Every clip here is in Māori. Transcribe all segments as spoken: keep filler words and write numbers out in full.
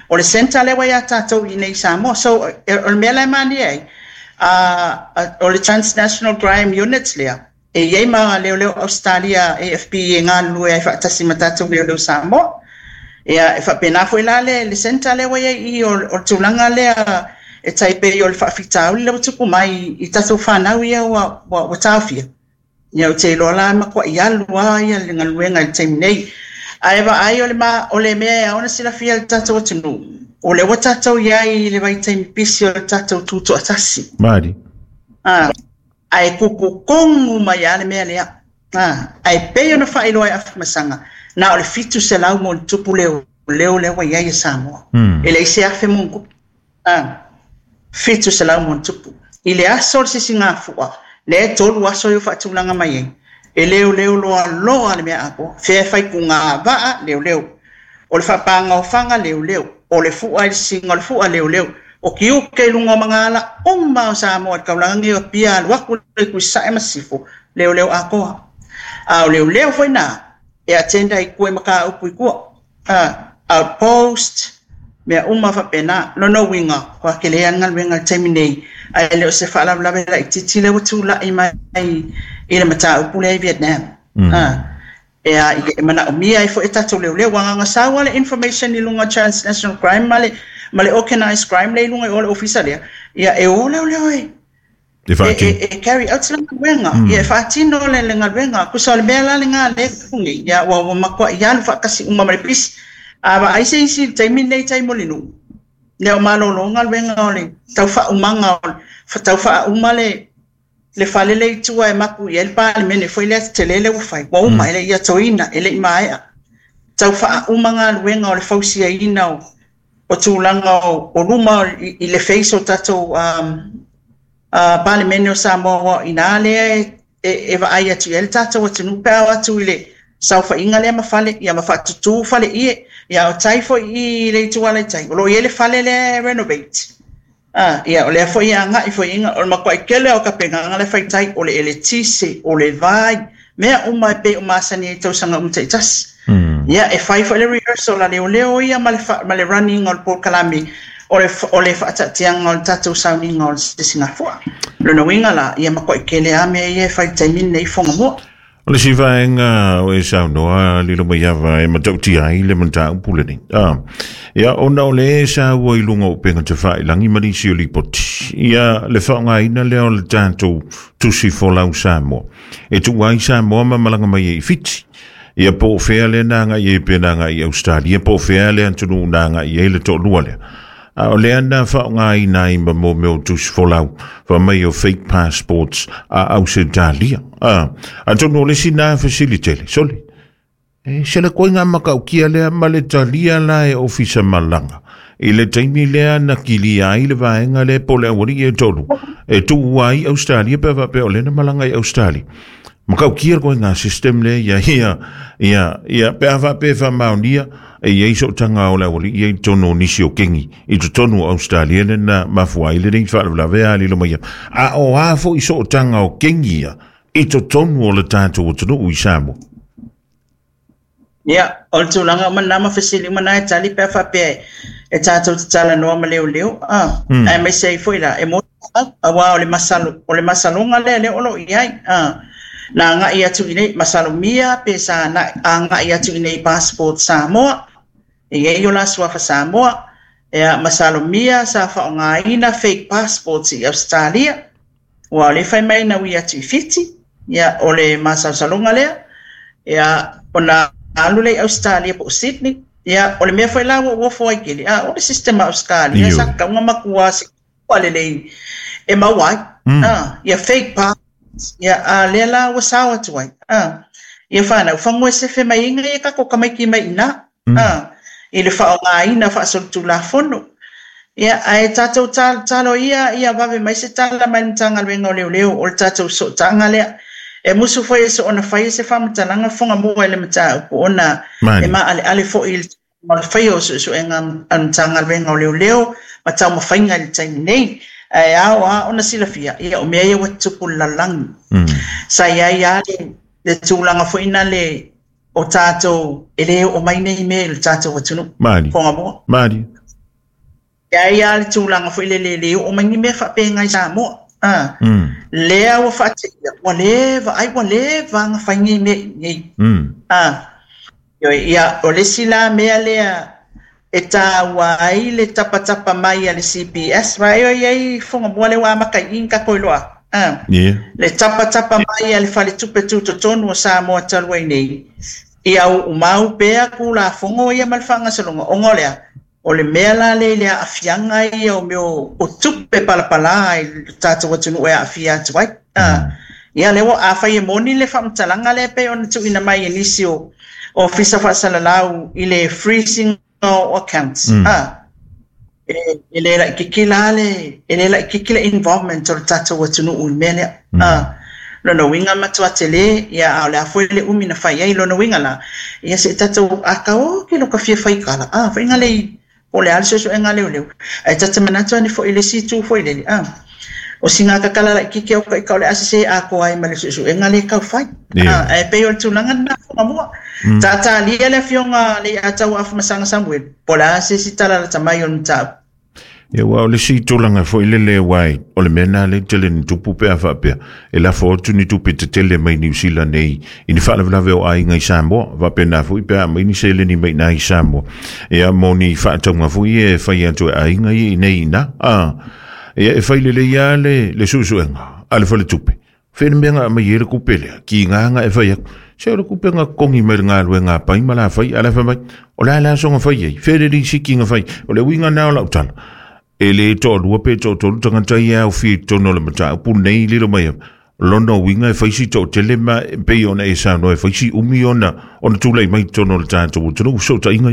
o le senta le wai tātou i nei Samoa. So, o le mea lai mani ai, o le Transnational Crime Units lea, e iei maa leo leo Australia, A F P, e ngā lue ai whaatasi ma tātou leo leo Samoa. Ea, e whapena fo i la le, le senta le wai i o, o tūlanga lea, e taipe i o le whaafitau le watuku mai i tātou whanau ia wa, wa, wa tāwhia. Ia o te lola ma kwa i alua ia le ngaluenga i taimi nei. Aewa ai o le ma o le mea e aona sila fia le tātou atunu. O le wa tātou iai le vai taimi pisi o le tātou tūtu atasi. Mari. Ah, ai kuku kongu mai ale mea lea. Ah, ai peo na whaeloa e afumasanga. Na o le fitu se lau mo le tupu leo leo leo iai e Samoa. Mm. E le ise afe mungu. Ah, fitu se lau mo le tupu. I le aso le sisi ngā fua. Le tolu aso yo whaatulanga mai ei. E leo leo loa loa le mea ako. Fea whai ku ngā waa leo leo. O le whapanga o whanga leo leo. O le fua i singa o le fua leo leo. O ki u kei lunga mga ala o mao Samoa at kaulanga ngi o pia alwaku le kui sae masifu. Leo leo ako. A o leo leo fwai nā. E atenda i kue maka upu i kua. Outpost. Mea uma whapena. No no winga. Kwa ke lea ngal winga taimi nei. Ai leo se whaala lawe la i titi le watu la i mai i le mata upu le Vietnam. E a i mana o mia i fo e tato leo leo. Wanganga sawa le information i lunga transnational crime male. Ma le organized crime le lunga i ole ofisa lea. Ia e o leo leo e. E whaati. E carry out le ngalwenga. Ia e whaatino le le ngalwenga. Kusa le mea la le ngā le kungi. Ia wa makua i alu whakasi umamare pisi. Awa aise isi taimi nei taimo linu. Leo malolo ngalwenga ole. Tau wha umanga ole. Tau wha umale. Le whale le itua e maku i elpa le mene. Foi lea te lele ufai. Wa uma ele ia toina. Ele i maea. Tau wha umanga luenga ole fausia ina o. O tūlanga o, o ruma i, i le face o tatou um, uh, pale mene o Samoa i nā lea e, e, e wa ai atu i ele tatou atu nupea o atu i le sauwha inga lea mawhale, ia mawhatutu whale ie, ia o taifo i le tuala i tai, o lo i ele whale le renovate. Ah, ia o lea fo i anga i fo inga, o le makua i kele o ka penganga le whaitai, o le ele tise, o le vai, mea uma e pe o masani e tausanga umta i tasi. Ia e fai fo le rehearsal la leo leo ia ma le, ma le running o le Paul Kalami o le, o le whaatatianga o le tatou sounding o le Singapore. Luna winga la ia makua i kele ame ia e fai taimine i fonga mua. O le si vaenga o e saunoa lilo mai awa e matauti ai le manta upule ni. Ah. Ia ona o le e sa ua i lunga o penga te whai langi marisi o li poti. Ia le whaonga ina leo le tātou tusi folau Samoa. E tu wai Samoa ma malanga mai e fiti. Ia po fea le nanga i e penanga i Australia. Ia po fea le antunu nanga i e le to lua le. A o le ana whaonga i nai ma mo meo tusi folau. Wa mai o fake passports a Australia. Ah, antunu le sina facilitele. Soli. E se le koe ngā makau kia lea ma le talia la e ofisa malanga. I le taimi lea na kili ai le vaenga le po le awari e tolu. E tu wai Australia pe va pe o le na malanga i Australia. Makau kia koe ngā system le ia ia ia ia pe ava pe fa maunia e ia iso tanga o le awari ia tono nisi o kengi. I to tonu Australia le na mafuai le rei whaala la vea li lo mai. A o hafo iso tanga o kengi ia. I to tonu o le tātou o tonu ui Samoa. Ia, o le tūlanga mana ma fasili mana e tali pe fa pe e tātou te tala noa ma leo leo. Ah, e mai sei foi la. E mo a wa o le masalo, o le masalonga le le olo iai. Ah, na nga ia tu nei masalo mia pe sa na nga ia tu nei passport Samoa. E ia yo la sua fa Samoa. E masalo mia sa fa nga ina fake passports i Australia. Wa le fai mai na ia tu fiti. Ia o le masalo salonga le. Ia ona alule Australia po Sydney. Ia o le mea foi la wo foi kili. Ah, o le sistema Australia sa ka nga makua se kwale le e mawai. Ah, ia fake passport. Ia a le la wa sawa tuai. Ah, ia fa na fa mo se fe mai inga e ka ko ka mai ki mai na. Ah, ile fa nga ina fa so tu la fono. Ia ai tatou tal talo ia ia va mai se tala mai tanga le ngole leo o tatou so tanga le. E musu foi so ona fai se fam talanga fonga mo ele mata ko ona e ma ale ale fo il ma fai o so so engam an tanga venga leo leo mata mo fainga il tai nei e a ona silafia ia o me ia watu pulalang sa ia ia le tulanga fo ina le o tato ele o mai nei me le tato watu mari fonga mo mari ya ya le tūlanga fo le le le o mangi me fa pe ngai sa mo ah le a fa te wa le va ai wa le va nga fa ngi me ngi ah yo ya o le sila me le e ta wa ai le tapa tapa mai le C P S va yo ye fo nga le wa maka inka ko loa ah le tapa tapa mai le fa le tupe tu to tonu sa mo talwe nei ia o mau pe ku la fongo ia malfanga selonga ongolea o le mela le le afianga ia o meu o tupe palapala i tata watu no ia afia twai ah ia le wa afa ye moni le fam talanga le pe on tu ina mai inisio officer fa salalau ile freezing accounts ah ele la kikila le ele la kikila involvement o tata watu no mele ah lona winga matuatele ia ala foi le umina fai ai lona winga la ia se tata akao ke lo ka fia fai kala ah fai ngale o le also so ngale le ai tata manatu ni fo ile situ fo ile ah o singa ka kala la kike o ka le asese a ko ai male so ngale ka fai ah ai pe o tulanga na fo mo tata li le fionga le ata wa fa masanga samuel pola se sitala la tamayon ta e wa le si tolanga fo ile le wai o le mena le tele ni tupu pe afa pe e la fo tu ni tupu te tele mai New Zealand nei ini fa la ve o ai ngai sambo va pe na fo pe mai ni sele ni mai nai sambo e a moni fa tonga fo e fa ia to ai ngai nei na ah e fa ile le ya le le susu nga ale fo le tupu fe menga mai ye ku pele ki nga nga e fa ia se le ku pe nga kongi mer nga lu nga pa ima la fa ala fa mai o la la so nga fa ye fe le di sikinga fa o le winga na la utal ele to lua pe to to tanga tai au fi to no le mata pu nei lilo mai lono winga e faisi to tele ma pe ona e sa no e faisi umi ona ona tu le mai to no le tanto to so tai ngai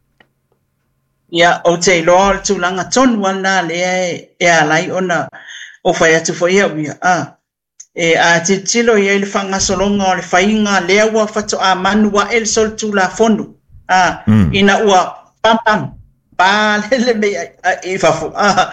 ya o te lo tu langa ton wana le e alai ona o fai atu foi ia ah e a te tilo ia le fanga solonga le fainga le wa fato a manua el sol tu la fondo ah ina ua pam pam pa le me e fa fu ah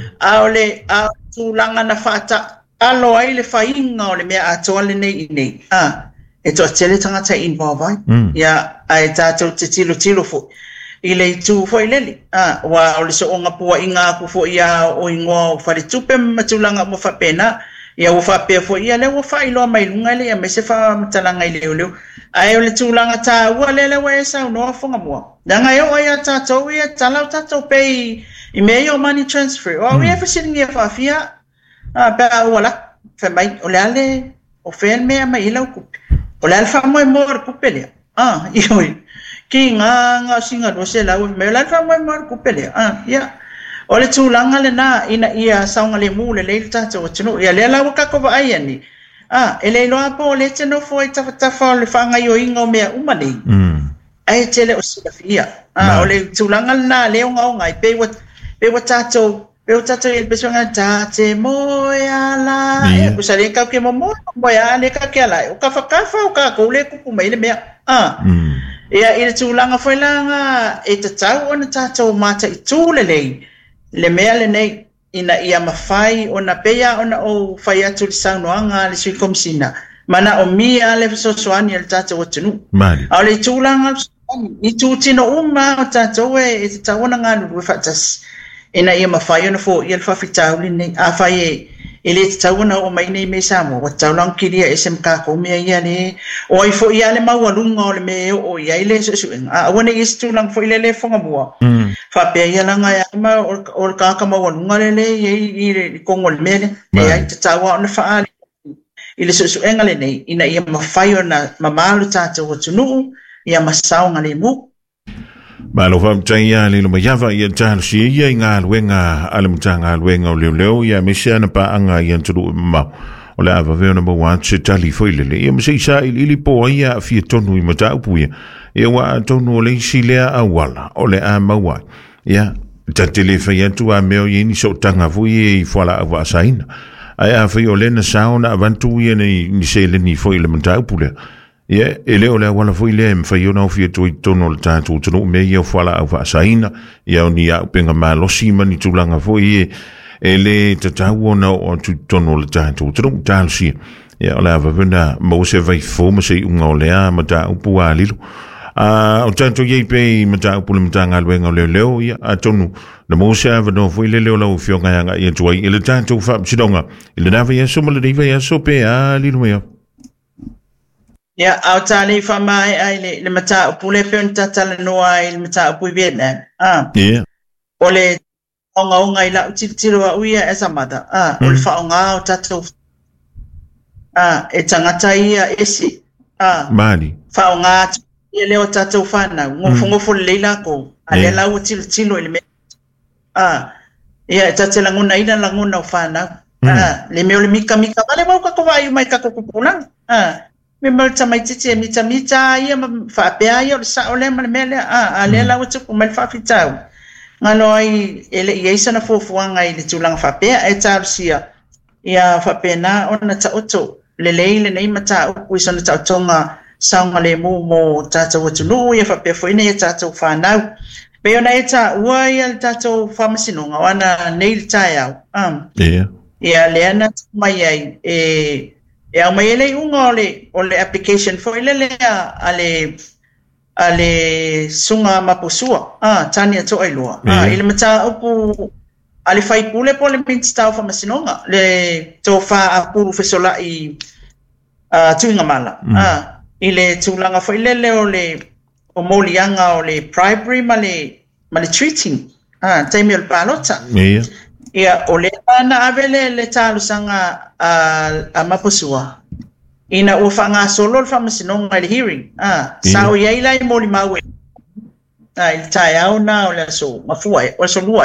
a ole a tu langa na fata alo ai le fainga ole me a to le nei nei ah e to tele tanga ta involve ya ai ta to tilo tilo fu ile tu fo ile ah wa ole so nga pu inga ku fo ia o ingo fa le tupe matulanga mo fa pena ia o fa pe fo ia le o fa ilo mai lunga le me se fa matalanga ile ole ai ole tulanga ta wa le le we sa no fo nga mo danga yo ia ta to ia tala ta to pay i me yo money transfer o we ever sitting here fa fia ah pa wala fa mai ole ale o fe me mai ilo ku ole al fa mo mo ku pele ah yo ki nga nga singa do se la me la fa mo mo ku pele ah ya ole tulanga le na ina ia saunga le mu le le ta to tino ia le la ka ko va ai ni ah ele lo apo le tino foi ta ta fa le fa nga yo ingo me umani mm ai tele o sila fia ah ole tulanga na le nga nga pe wat pe wat ta to pe wat ta to el peso nga ta te mo ya la e ku sale ka ke mo mo mo ya le ka ke la o ka fa ka fa o ka ko le ku ku mai le me ah mm ia ile tulanga foi la nga e ta tau ona ta to mata i tu le le le mea le nei ina ia mawhai o na pea o na o whai atu le saunoanga le sui komisina mana o mia le fisosoani le tata o tenu au le tūlanga i tūtino uma o tata o e te tawana ngā nuru whatas ina ia mawhai o na fo i le whawhitau le nei a whai e e le te tawana o mai nei me samo wa taulang kiria e sem kako mea ia le o i fo ia le maualunga o le me o ia i le susuenga a wane i tūlang fo i le le fonga mua fa pe ia langa ya ma o ka ka ma wonga le le i i kongo le mele e ai te tawa ona fa i le susu engale nei ina ia ma fai ona ma malu tata o tunu ia ma saunga le mu ma lo fam tanya le lo yava ia tan si ia nga wenga ale mtanga wenga le le ia me sia na pa anga ia tulu ma o le ava ve number one se tali foi le ia me sa i li po ia fi tonu i mata upu ia e wa tonu le silea awala o le a mawa ya ta telefa ya tu a meo yini so tanga fu i fola wa saina ai a fi o le na sauna avantu ia ni ni se le ni foi le mata upu le ya ele o le wala foi le me fai ona fi tu tonu le tatu tonu me ia fola wa saina ya ni a penga malo sima ni tulanga foi ele te tau ona o tu tonu le tatu tonu talsi ya la va vena mo se vai fo mo se unga o le a mata upu a lilo a o tanto ye pe mata pula mata ngalwenga leo leo ia a tonu na mo sa va no foi le leo la o fio nga nga ia tuai ile tanto fa sidonga ile na ia so mala diva ia so pe a li no ia ia au tali fa mai ai le le mata pula pe nta tala no ai le mata pu Vietnam ah ia ole onga onga ila utitiro wa uia esa mata ah ole fa onga o tato ah e tangata ia esi ah mali fa onga ia leo tato fana ngofo ngofo leila ko ale la util tilo ile me ah ia tato la nguna ina la nguna fana ah le me ole mika mika vale mau ka ko vai mai ka ko kupuna ah me mal tamai titi mi tamita ia fa pe ia sa ole mal mele ah ale la util ko mal fa fitau ngalo ai ele ia sana fofuanga ile tulang fa pe e tarsia ia fa pena ona ta oto le leile nei mata ku sana ta tonga saunga le mo mo tata watulu ia fa pe foine ia tata fa nau pe ona eta ua ia tata fa masinonga wana nei taia um ia ia le ana mai ai e e au mai le unga ole ole application fo ile le ale ale sunga mapusua ah tania to ai loa ah ile mata upu ale fai pule pole pinsta fa masinonga le to fa apu fesola i ah tuinga mala ah ile tulanga fo ile le ole o molianga ole primary male male treating ah time el palota ia ia ole ana avele le talu sanga a mapusua ina o fanga solo fa masinonga le hearing ah sao ia ila i moli mawe ah il taiao na ole so mafua o so lua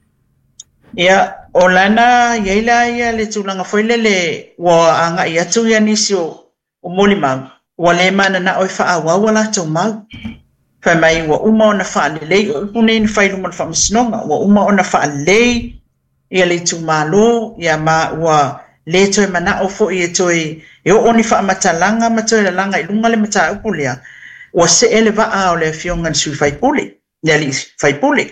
ia olana ia ila ia le tulanga fo ile le wa anga ia tu ia nisio o moli mawe wale mana na oi fa awa wala to mau fa mai wa uma ona fa le o punen fa lu fa misnonga wa uma ona fa le ia le tu malo ia ma wa le to mana o fo ia to e o oni fa matalanga mato le langa i lunga le mata upulia wa se eleva a o le fionga su fa puli ia li fa puli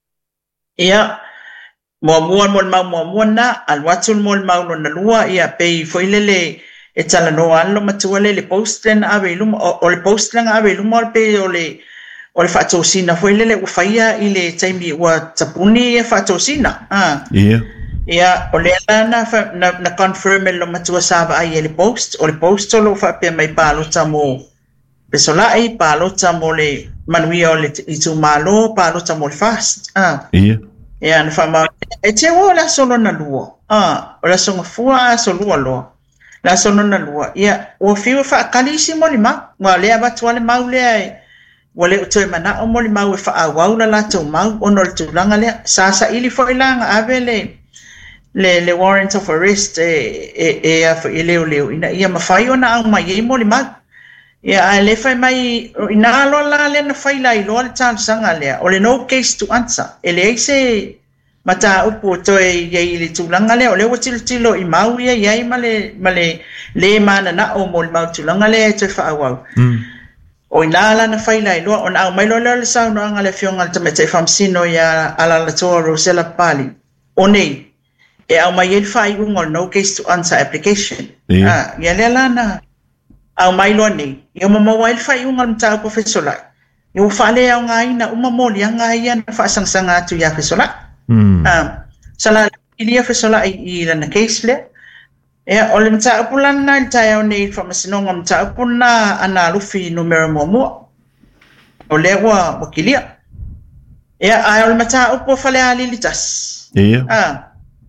ia mo mo mo mo mo mo na al watul mo mo no na lua ia pe fo ile le e tala no allo matuale le postlen ave lum o le postlen ave lum al pe o le o le fatosina foi le le faia ile taimi wa tapuni e fatosina ah ia ia o le lana na na confirm lo matua sava ai le post o le post lo fa pe mai palo tamo pesola ai palo tamo le manui o le itu malo palo tamo le fast ah ia ia na fa ma e te o la solo na lua ah o la songa fua solo lo la sono na lua ia o fiu fa kalisi mo lima wa le aba tuale mau le wale o te mana o mo lima we fa awau la la to mau ono le tulanga le sasa ili fo ilanga avele le le warrant of arrest e e e a fo ile o le ina ia mafai ona au mai mo lima ia a le fai mai ina lo la le na fai lai lo le tan sanga le o le no case to answer ele se mata upu to e ye le tulanga le o le watil tilo i mau ia ia male male le mana na o mo mau tulanga le te fa wa mm o inala na faila lo on au mai lo le sa no anga le fionga te mete fam sino ya ala la to Rosella Pali onei e au mai el fai un no case to answer application ah ya le lana au mai lo ni yo mo mo el fai un mta professor la yo fa le au ngai na uma mo li anga ia na fa sang sanga tu ya professor la mm ah sala ilia fesola i la na case le e o le mta pulan na tai o nei from sinonga mta puna ana lufi numero mo mo o le wa wakilia e a o le mta upo fale ali litas ia ah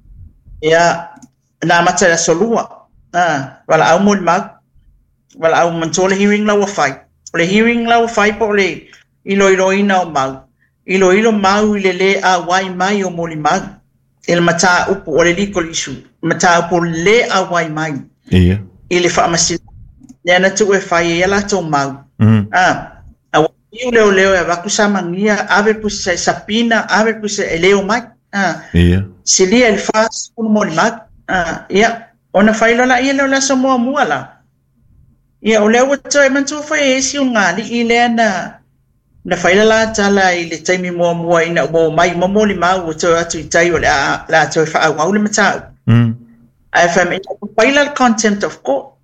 ia na mata la solua ah wala au mo mag wala au mantole hearing la wa fai le hearing la wa fai po le ilo ilo ina o mau ilo ilo mau ile le a wai mai o mo mag el mata upu o le legal issue mata upu le a wai mai ia ile fa masi ya na tu e fai ya la to mau mm ah a iu leo leo e vakusa mangia ave pusa sapina ave pusa eleo mai ah ia sili el fas un mo mag ah ia ona fai lo la ia lo la so mo muala ia o leo to e man tu fai esi un ngali ile na na faila la tala ile taimi mo mo ina mo mai mo mo li mau to atu tai o la la to fa au le mata mm I fam ina faila content of ko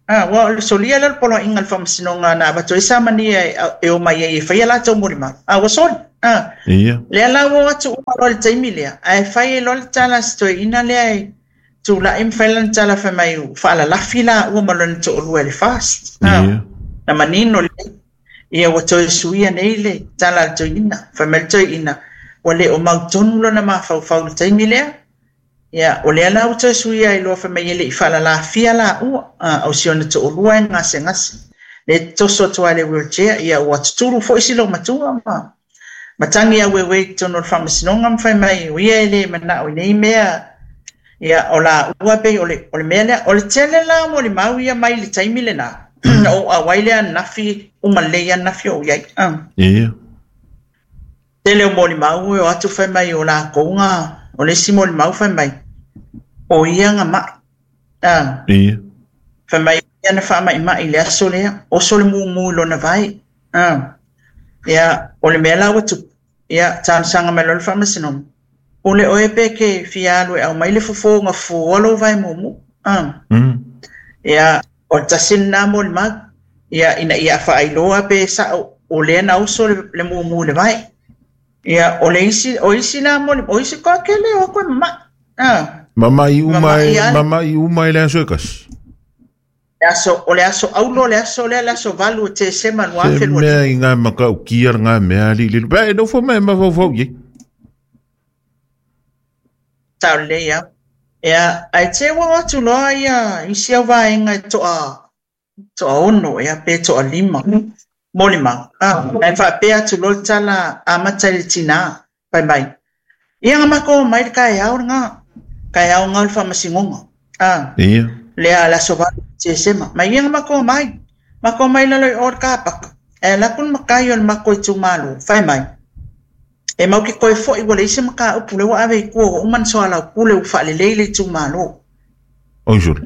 ah wa le solia le polo ingal fam sinonga na ba toi sama ni e o mai e fai la to morima ah wa sol ah ia le la wa tu ma le taimilia ai fai lo tala sto ina le ai tu la im failan tala fa mai fa la la fila o ma lo to lo le fast ah na manino le ia wa toi suia nei le tala to ina fa mel to ina wa le o ma tonu lo na ma fa fa le taimilia ya o le ala uta suia i lo fa mai le fa la la fia la u au siona to lua nga sengas le to so to ale wheelchair ya what to fo isilo matua ma matangi ya we we to no fa masnonga fa mai wi ele mana o nei mea ya ola ua pe ole ole mele ole tele la mo le mau ya mai le taimi le na o a waile na fi o male ya na fi o ya ah ia tele mo le mau o atu fa mai o la konga o le simo le mau fa mai o ia nga ma ah ia fa mai ia na fa mai mai le aso le o so le mu mu lo na vai ah ia o le mela o tu ia tan sanga me lo fa masino o le oe pe ke fialo e au mai le fofo nga fo lo vai mu mu ah mm ia o tasin na mo le mag ia ina ia fa ai lo pe sa o le na o so le mu mu le vai ia o le isi o isi na mo o isi ko ke le o ko ma ah mama i umai mama i umai le sokas ya so o le aso au lo le aso le la so valu te se manwa fe lo me nga maka o kier nga me ali li ba no fo me ma fo fo ye ta le ya ya ai te wa tu lo ya isi va nga to a to ono ya pe to lima molima ah ai fa pe atu lo tala amatali tina bye bye ia ma ko mai ka ya nga ka ya nga fa masingonga ah ia le ala so va se sema mai ia ma ko mai ma ko mai la lo or ka pa e la kun ma ka yo ma ko tu malu fa mai e ma ki ko fo i wole se ma ka o pule wa ave ko o man so ala pule u fa le le tu malu bonjour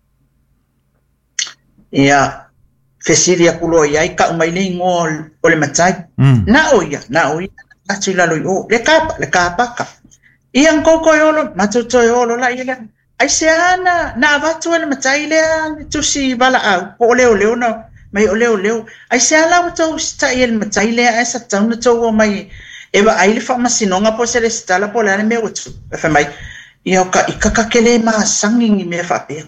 ia fesiria kulo ia ka mai le ngol o le matai na oia na oia atu la lo o le kapa le kapa ka ia ko ko yo ma to to yo la ia ai se ana na va tu le matai le tu si bala au o le o le no mai o le o le ai se ala to sta il matai le esa tau to o mai e va ai le fa masinonga po se le sta la po la me o tu fa mai ia ka ikaka kele ma sangi me fa pe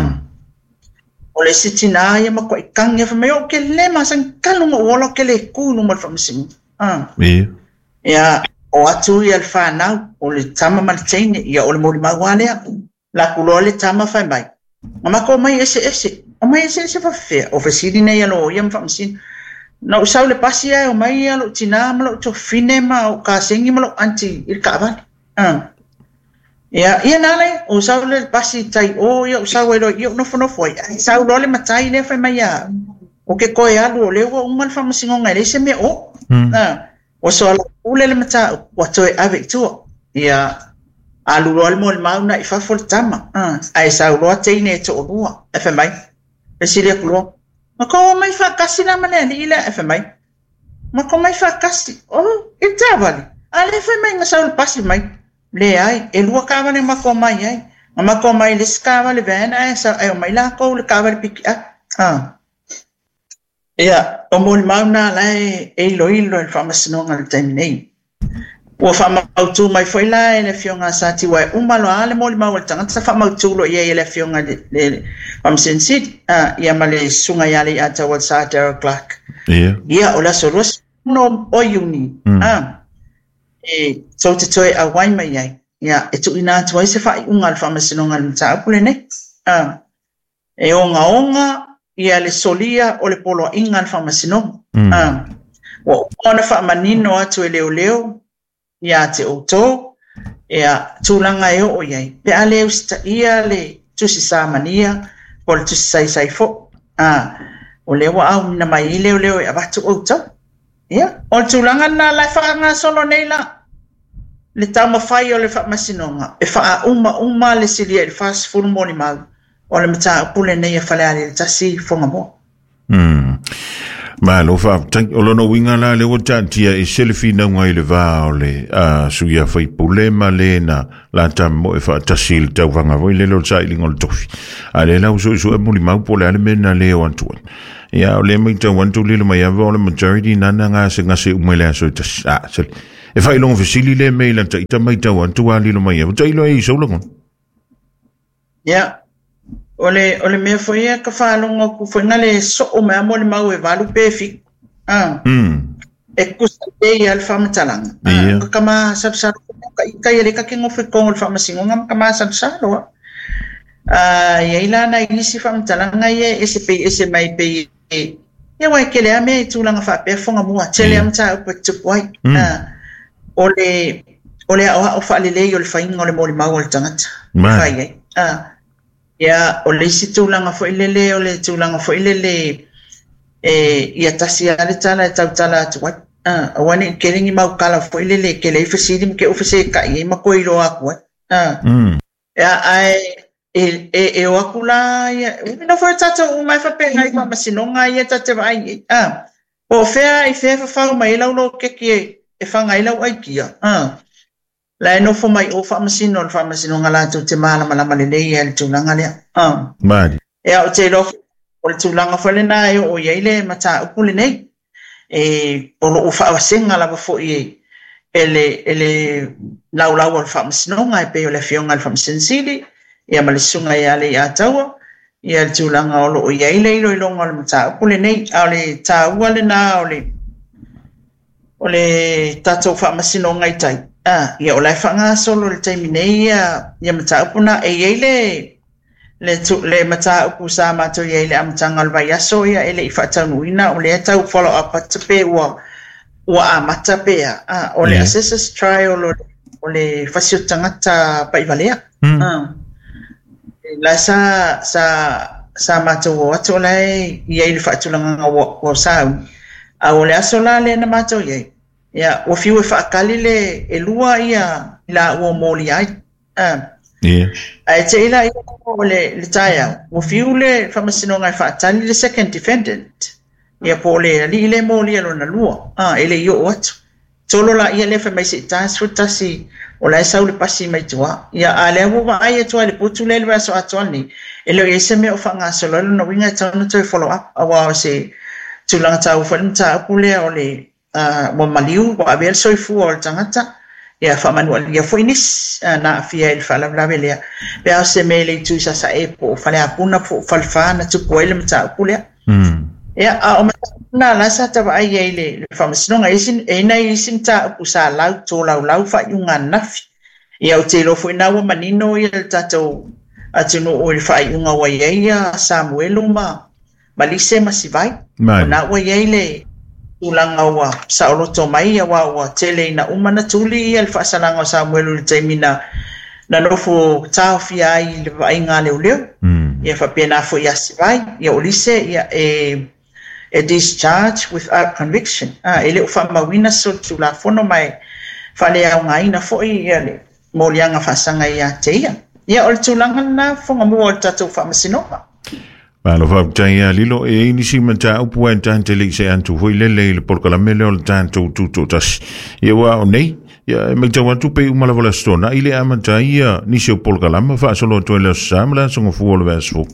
o le sitina ia ma ko ikang ia fa mai o ke le ma sang kalu mo o lo ke le ku no mo fa masin ah ia ia o atu ia fa na o le tama ma chain ia o le mo ma wale la kulo le tama fa mai ma ko mai ese ese o mai ese ese fa fe o fa sidina ia lo ia fa masin na o sa le pasia o mai ia lo tina ma lo to fine ma o ka singi ma lo anti il ka va ah ia ia nale o sa le pasi tai o ia o sa we lo ia no fo no foi sa lo le matai le fa mai ia o ke ko ia lo le o mal fa masingo ngai le se me o ah o so la ule le matai o to avec toi ia alu lo mo ma na i fa fo tama ah ai sa lo te ne to o e fa mai e si le lo ma ko mai fa kasi na mane li ile e fa mai ma ko mai fa kasi o e tavali ale fa mai na sa le pasi mai le ai e lua ka vale ma ko mai ai ma ko mai le ska vale vena e sa e mai la ko le ka vale piki ah ia o mo ma na la e lo ilo el famas no ngal terminei o fama autu mai foi la e le fionga sa ti wa uma lo ale mo ma wal tanga sa fama autu lo ia le fionga le am sensit ah ia ma le sunga ya le ata wal sa Derek Clark ia ia o la soros no o uni ah e so te toi a wai mai ai ia e tu ina tu ai se fai unga al famasino ngal ta pule ne ah e onga onga ia le solia o le polo inga al famasino ah o ona fa manino atu e leo leo ia te oto ia tulanga e o iai pe ale usta ia le tu si sa mania pol tu sai sai fo ah o le wa au na mai leo leo e abatu oto ia o tulanga na la fa nga solo nei la le tama fai o le fa masinonga e fa uma uma le silia le fast food mo ni mal o le mata pule nei fa le ale tasi fonga mo mm Ma lo fa tank o lo no winga la le o tantia e selfie na ngai le va ole a su ya foi problema le na la tam mo e fa tasil tau vanga voi le lo sai lingol tofi ale la uso so mo li mau pole ale mena le o antu ya ole mi tau antu le mai ava ole majority na na nga se nga se umele so tas a sel e fa long facili le me la tai mai tau antu ali lo mai ava tai lo e so lo ya Ole ole me foi a ka falongo ku foi ngale so o me mo le mau e valu pefi. Ah. Mm. E ku sa te al fam talang. Ah, ka ma sab sa ka ka ile ka kingo fe kong al fam singo ngam ka ma sab sa lo. Ah, ye ila na isi fam talang ye ese pe ese mai pe. Ye wa ke le ame tu langa fa pe fonga mo tele am ta pe tu wai. Ah. Ole ole o fa le le yo le fa ingo le mo le mau al tangat. Fa ye. Ah. Ya ole si tulanga fo ilele ole tulanga fo ilele e ia tasi ale tala tau tala tu wat ah wani keringi mau kala fo ilele ke le fesidim ke ofese ka i ma ko ilo aku ah ya ai e e e wakula ya no fo tata o mai fa pe ngai ma sinonga ia tata vai ah o fea i fe fa fa mai la lo ke ke e fa ngai la ai kia ah la no fo mai o fa masino o fa masino ngala tu te mala mala mala le ia tu langa le ah mari e o te lo o tu langa fo le na o ye le mata o pule nei e o lo fa senga la fo ye ele ele la la o fa masino ngai pe o le fionga fa masensili ia male sunga ia le ia tawa ia tu langa o lo ye le lo lo ngal mata o pule nei o le ta o le na o le o le tato fa masino ngai tai ah ia ola fanga solo le time nei ia ia mata puna e ile le tu le mata ku sa ma to ia ile am tangal vai aso ia ele fa tanu ina o le tau follow up at pe wa wa mata pe ah o le assess trial o le fasio tangata pa ivalea ah la sa sa sa ma to wa to le ia ile fa tulanga wa sa a o le aso la le na ma to ia ya o fiu e whaakali le e lua ia la ua moli ai ah yeah ai te ila ia o le le taia o fiu le whamasino ngai whaatali le second defendant ia po le li le moli alo na lua ah ele i o atu tolo la ia le whamaisi taas futasi o la esau le pasi mai tua ia a le amu wa ai atua le putu le le waso atuani ele o ese me o whangasolo alo na winga tauna toi follow up awa o se tulanga tau whanimta apule o le Uh, mo maliu wa abel soi fu o tangata ya fa manual ya foinis uh, na fia il fa la la velia pe se mele tu sa sa e po fa la puna fo falfa na tu ko ele mta pule mm ya a o na la sa ta ai ele fa masino ngai sin e na isin ta pu sa la to la la fa yunga nafi ya o te lo fo na wa manino il tato atino o il fa yunga wa ya Samuel ma malise masivai na wa ele ulanga wa sa o to mai wa wa tele na umana tuli al fasalanga Samuel le temina na no fo ta fia i le vai nga le le ia fa pena fo ya vai ia olise ia e e discharge without conviction ah ele fa mawina so tu la fono mai fa le au ngai na fo ia le mo lianga fa sanga ia te ia ia o tulanga na fo nga mo tatu fa masinopa Malo fa taya lilo e inisi manta upu en tante li se antu foi lele le por la mele ol tanto tu tu tas ye wa nei ya me tawa tu pe uma la vola stona ile amanta ia ni se por la ma fa solo to le samla so fu o le verso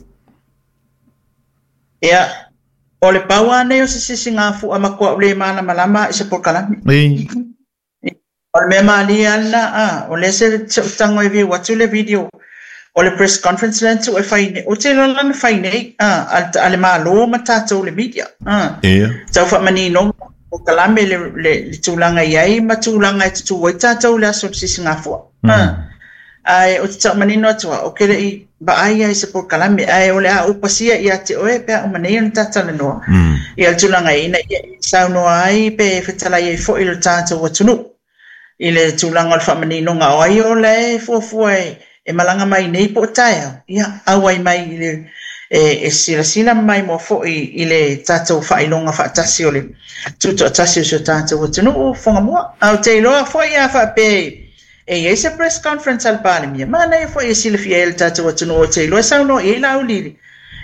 ya o le pawa ne o se singa fu ama ko le mana malama se por kala ni o me mali ala ah o le se tango e vi wa tu le video o le press conference lan tu e fai o te lan fai nei ah al ale malo matato le media ah yeah so fa manino o kalame le le tulanga yai matulanga tu o tato le so si singafo ah ai o te manino tu o kele i ba ai ai se por kalame ai o le a o pasia ia te o e pe o manino tata no ia tulanga ina sa no ai pe fetala ia fo il tato o tunu ile tulanga fa manino nga o ai o le fo fo e malanga mai nei po taia ia awai mai le e e sila sila mai mo fo i ile tato fa ilonga fa tasi ole tuto tasi so tato wotunu fonga mo au te lo fo ia fa pe e ese press conference al parliament mana e fo e sila fiel tato wotunu o te lo sa no e la uli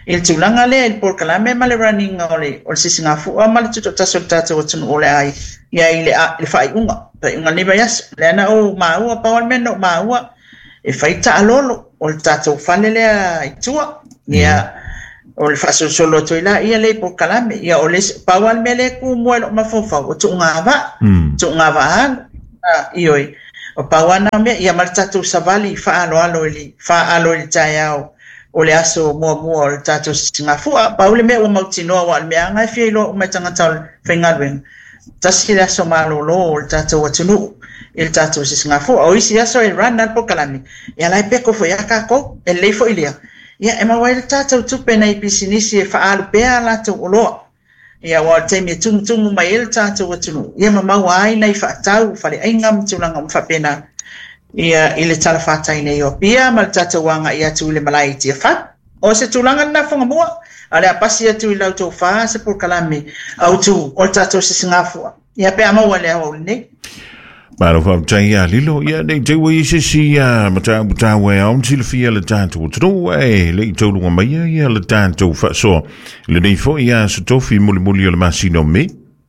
il tulanga le il por kalame ma le running ole o si singafu a ma le tuto taso tato tunu ole ai ia ile a le fai unga pe unga le bayas le na o ma u pa wal meno ma u e fai ta alolo o tato fale le ai tua ia o le faso solo to ila ia le por kalame ia o le pa wal mele ku mo lo ma fo fa o tu nga va tu nga va ioi o pawana me ia martatu savali fa alo alo ili fa alo ili tayao o le aso mo mo o tatu singafu paule me o mautino wa me anga fielo o metanga tal fengalwen tasile aso malo lo o tatu watunu il tatu singafu o isi aso il ran al pokalami ia lai peko fo yakako el leifo ilia ia ema wa il tatu tupe na ipisinisi fa alo pe ala to lo ia wa te me tung tung mai el tatu watunu ia mama wa ai nei fa tau fa le ingam tulanga fa pena ia ile tala fa tai nei o pia mal tatu wanga ia tu le malai ti fa o se tulanga na fonga mo ale apasi tu ile auto fa se por kalami au tu o tatu se singafu ia pe ama wa le o ne Pero fa tai ya lilo ya nei te we se si ya mata mata we on til fia le tanto tro e le to lu mai ya le tanto fa so le nei fo ya so to fi muli muli le masino me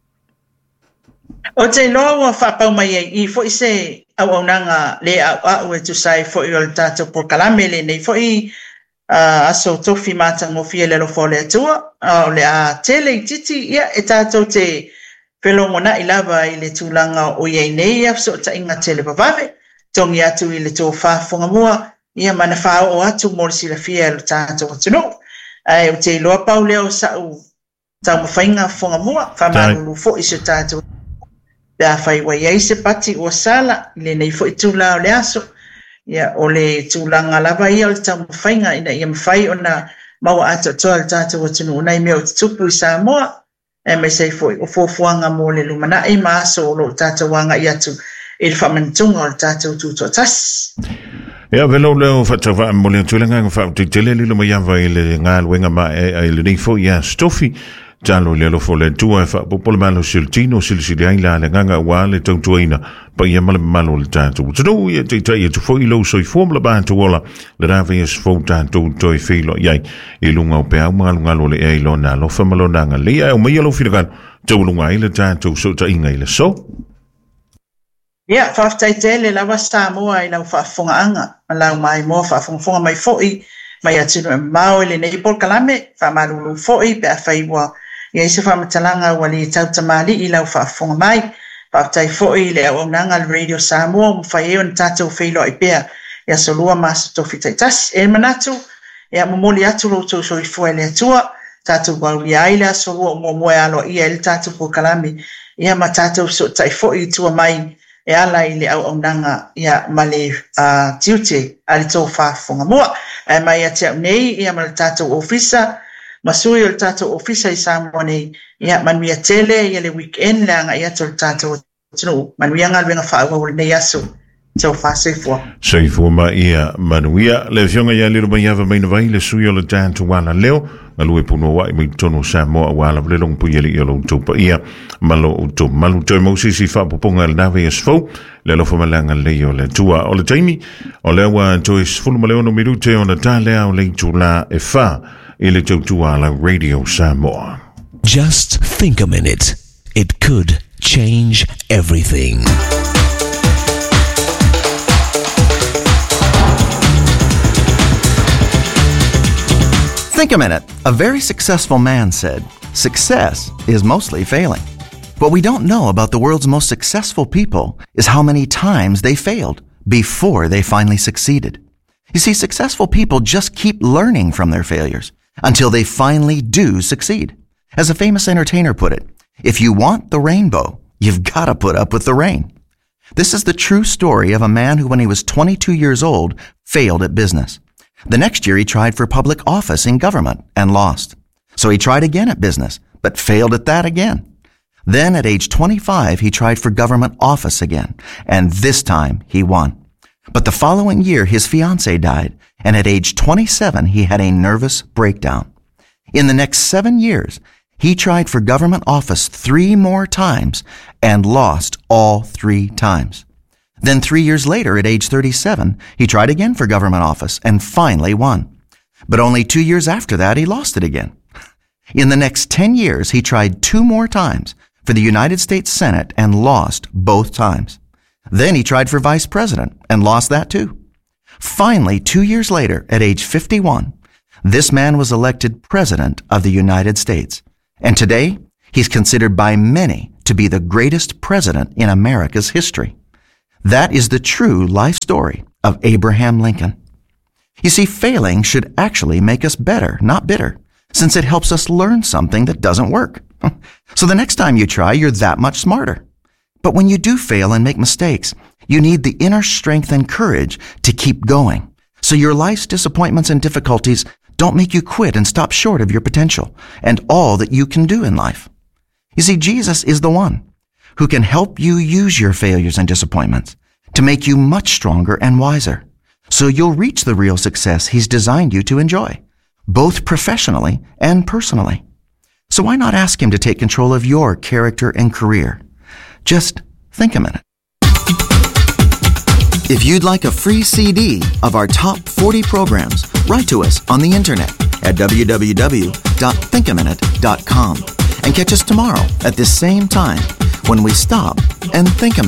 o te lo fa pa mai i fo se au onanga le a o tu sai fo il tanto por kalame le nei fo i a so to fi mata mo fi le lo fo le tu o le a tele titi ya etato te Pelo mona ilava ile tulanga o ye nei af so ta inga tele bavave tongi atu ile to fa fonga mua ia mana fa o atu mo si la fiel ta to tino ai o te lo paule o sa u ta mo fainga fonga mua fa ma lu fo ise ta to da fai wa ye se pati o sala ile nei fo tula o le aso ia o le tulanga lava ia o ta mo fainga ina ia fai ona mau atu to ta to tino nai me o tupu sa mo e me sei foi o fofuanga mo le lumana e ma so lo tata wanga ia tu il famantunga o tata tu to tas ya velo le fata va mo le tulenga fa te tele le mo ya va ile ngal wenga ma e le nei fo ya stofi jalo le lo fo le tu fa po le malo siltino silsidia ila le nganga wa le tu tuina pa ya mal malo le tata tu ya te te tu fo ilo so formula ba tu wala le rave is fo tata tu i filo ya i lunga pe au mal ngalo le e lo na lo fa malo na le ya o me lo filo kan tu lunga ile tata so ta inga ile so ia fa tai tele la wasta mo ai la fa fonga anga la mai mo fa fonga fonga mai foi mai atu mau le nei por kalame fa malu foi pe fa iwa ia se fa matalanga wali tau tamali i la fa fonga mai pa tai foi le o nanga radio samo fa e on tato filo i pe ia solua mas to fitai tas e manatu ia mo li atu lo to so i foi le tua tato wali ai la solua mo mo alo ia el tato por kalame ia matato so tai foi tua mai e ala ile au onanga ia male a tiute ali to fa fonga mo e mai atia nei ia mal tato ofisa masui o tato ofisa i samone ia manua tele ia le weekend la ia to tato tino manua ngal venga fa o nei aso to fa se fo se fo ma ia manua le fionga ia le mai ava mai vai le sui o le tato wala leo ngalu e puno wa mi tono sa mo wala le long pu yeli yelo to pa ia malo to malu to mo si si fa poponga le nave es fo le lo fo malanga le yo le tua o le taimi o le wa to is fu mo le no minute on ta le o le tula e fa ile to tua la radio Samoa. Just think a minute, it could change everything. Think a minute. A very successful man said, "Success is mostly failing." What we don't know about the world's most successful people is how many times they failed before they finally succeeded. You see, successful people just keep learning from their failures until they finally do succeed. As a famous entertainer put it, if you want the rainbow, you've got to put up with the rain. This is the true story of a man who, when he was twenty-two years old, failed at business. The next year, he tried for public office in government and lost. So he tried again at business, but failed at that again. Then at age twenty-five, he tried for government office again, and this time he won. But the following year, his fiancée died, and at age twenty-seven, he had a nervous breakdown. In the next seven years, he tried for government office three more times and lost all three times. Then three years later, at age thirty-seven, he tried again for government office and finally won. But only two years after that, he lost it again. In the next ten years, he tried two more times for the United States Senate and lost both times. Then he tried for vice president and lost that too. Finally, two years later, at age fifty-one, this man was elected president of the United States. And today, he's considered by many to be the greatest president in America's history. That is the true life story of Abraham Lincoln. You see, failing should actually make us better, not bitter, since it helps us learn something that doesn't work. So the next time you try, you're that much smarter. But when you do fail and make mistakes, you need the inner strength and courage to keep going. So your life's disappointments and difficulties don't make you quit and stop short of your potential and all that you can do in life. You see, Jesus is the one who can help you use your failures and disappointments to make you much stronger and wiser, so you'll reach the real success He's designed you to enjoy, both professionally and personally. So why not ask Him to take control of your character and career? Just think a minute. If you'd like a free C D of our top forty programs, write to us on the internet at w w w dot think a minute dot com and catch us tomorrow at this same time when we stop and think a minute.